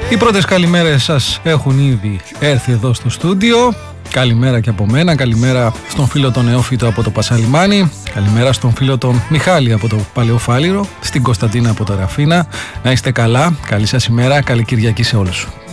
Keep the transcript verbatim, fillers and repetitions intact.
Οι πρώτες καλημέρες σας έχουν ήδη έρθει εδώ στο στούντιο. Καλημέρα και από μένα, καλημέρα στον φίλο τον Νεόφυτο από το Πασαλιμάνι, καλημέρα στον φίλο τον Μιχάλη από το Παλαιοφάλιρο, στην Κωνσταντίνα από το Ραφίνα. Να είστε καλά, καλή σας ημέρα, καλή Κυριακή σε όλους.